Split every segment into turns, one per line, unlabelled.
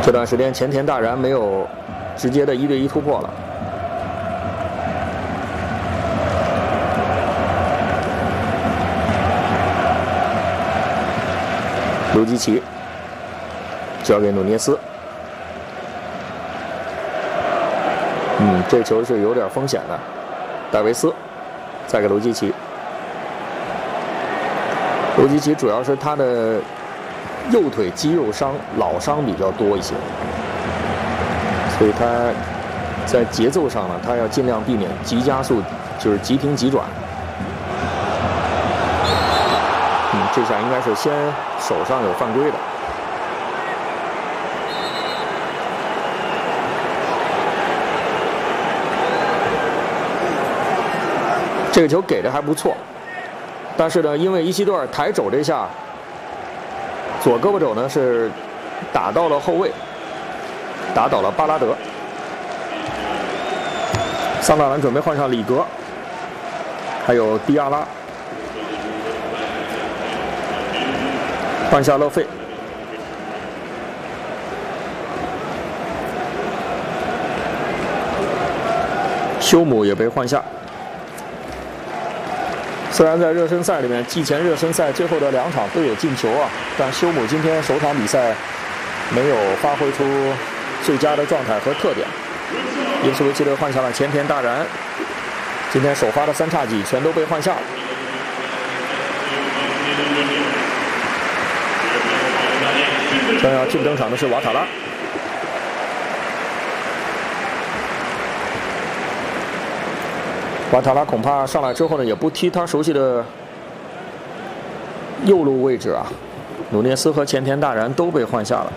这段时间前田大然没有直接的1对1突破了。卢基奇交给努涅斯。这球是有点风险的。戴维斯再给卢基奇。卢基奇主要是他的右腿肌肉伤、老伤比较多一些，所以他在节奏上呢，他要尽量避免急加速，就是急停急转。这下应该是先手上有犯规的。这个球给的还不错，但是呢，因为伊西多尔抬肘这下，左胳膊肘呢是打到了后卫，打倒了巴拉德。桑德兰准备换上里格，还有迪亚拉，换下勒费。休姆也被换下。虽然在热身赛里面，季前热身赛最后的2场都有进球啊，但休姆今天首场比赛没有发挥出最佳的状态和特点。因此维奇队换下了前田大然，今天首发的3叉戟全都被换下了。将要替补登场的是瓦塔拉。瓦塔拉恐怕上来之后呢，也不踢他熟悉的右路位置啊。努涅斯和前田大然都被换下了。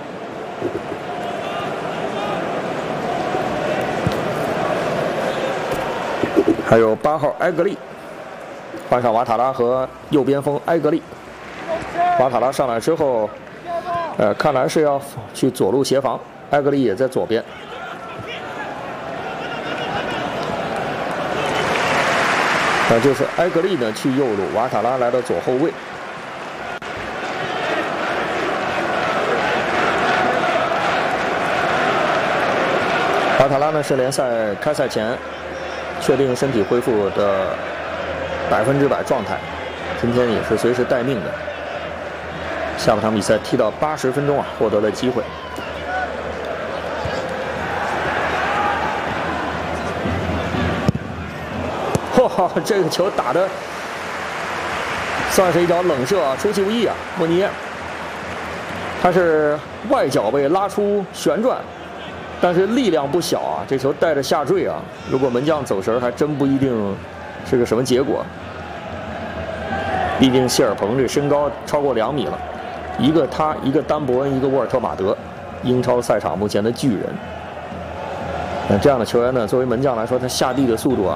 还有8号埃格利，换上瓦塔拉和右边锋埃格利。瓦塔拉上来之后，看来是要去左路协防，埃格利也在左边。那就是埃格利呢去右路，瓦塔拉来到左后卫。瓦塔拉呢是联赛开赛前确定身体恢复的100%状态，今天也是随时待命的。下半场比赛踢到80分钟啊，获得了机会。哇，这个球打的算是一脚冷射啊，出其不意啊！莫尼耶，他是外脚被拉出旋转，但是力量不小啊，这球带着下坠啊，如果门将走神，还真不一定是个什么结果。毕竟谢尔彭这身高超过2米了，一个他，一个丹伯恩，一个沃尔特马德，英超赛场目前的巨人。那这样的球员呢，作为门将来说，他下地的速度啊。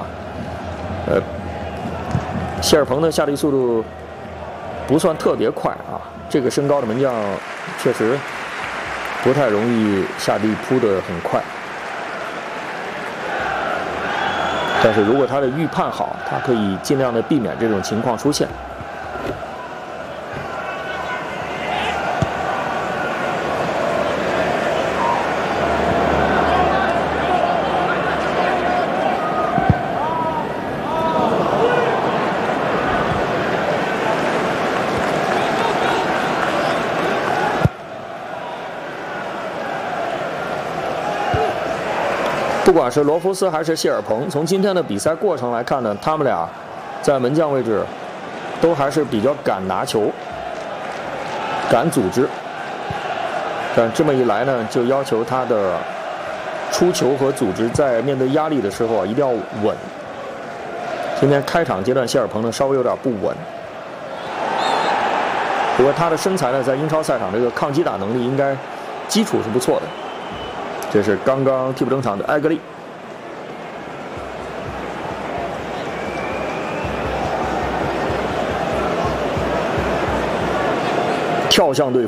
谢尔彭的下地速度不算特别快啊，这个身高的门将确实不太容易下地扑得很快。但是如果他的预判好，他可以尽量的避免这种情况出现。不管是罗弗斯还是谢尔彭，从今天的比赛过程来看呢，他们俩在门将位置都还是比较敢拿球、敢组织。但这么一来呢，就要求他的出球和组织在面对压力的时候啊，一定要稳。今天开场阶段，谢尔彭呢稍微有点不稳，不过他的身材呢，在英超赛场这个抗击打能力应该基础是不错的。这是刚刚替补登场的埃格利，跳向对